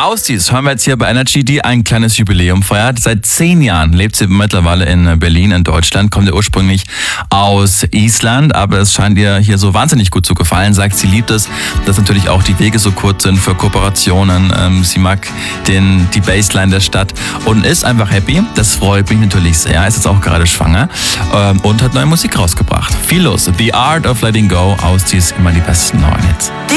Ausziehs hören wir jetzt hier bei Energy, die ein kleines Jubiläum feiert. Seit 10 Jahren lebt sie mittlerweile in Berlin, in Deutschland, kommt ja ursprünglich aus Island, aber es scheint ihr hier so wahnsinnig gut zu gefallen. Sagt, sie liebt es, dass natürlich auch die Wege so kurz sind für Kooperationen. Sie mag die Bassline der Stadt und ist einfach happy. Das freut mich natürlich sehr. Ist jetzt auch gerade schwanger und hat neue Musik rausgebracht. Viel los. The Art of Letting Go, Ausziehs, immer die besten neuen Hits.